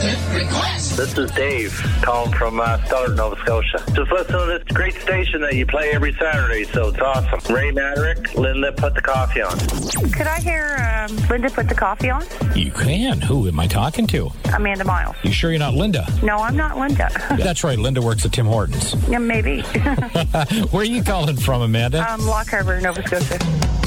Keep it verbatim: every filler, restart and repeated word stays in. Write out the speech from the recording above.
This is Dave calling from uh, Stoddard, Nova Scotia. Just listen to this great station that you play every Saturday, so it's awesome. Ray Madrick, Linda, put the coffee on. Could I hear um, Linda put the coffee on? You can. Who am I talking to? Amanda Miles. You sure you're not Linda? No, I'm not Linda. That's right. Linda works at Tim Hortons. Yeah, maybe. Where are you calling from, Amanda? Um, Lock Harbor, Nova Scotia.